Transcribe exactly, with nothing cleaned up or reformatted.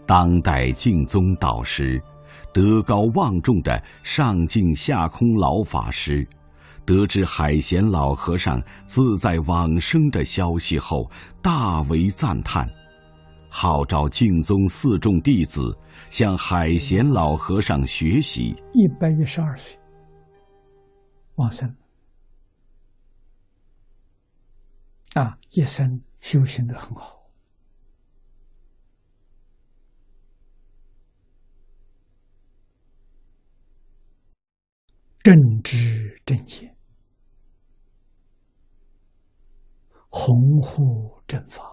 当代净宗导师，德高望重的上净下空老法师，得知海贤老和尚自在往生的消息后，大为赞叹，号召净宗四众弟子向海贤老和尚学习。 一百一十二岁往生啊，一生修行得很好。正知正见，弘护正法，